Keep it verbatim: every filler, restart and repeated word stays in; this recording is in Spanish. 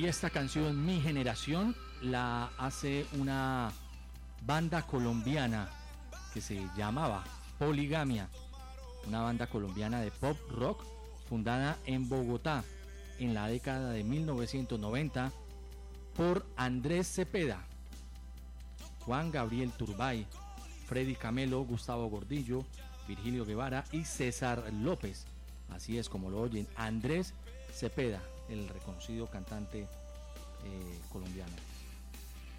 Y esta canción, Mi Generación, la hace una banda colombiana que se llamaba Poligamia, una banda colombiana de pop rock fundada en Bogotá en la década de mil novecientos noventa por Andrés Cepeda, Juan Gabriel Turbay, Freddy Camelo, Gustavo Gordillo, Virgilio Guevara y César López. Así es como lo oyen, Andrés Cepeda, el reconocido cantante eh, colombiano.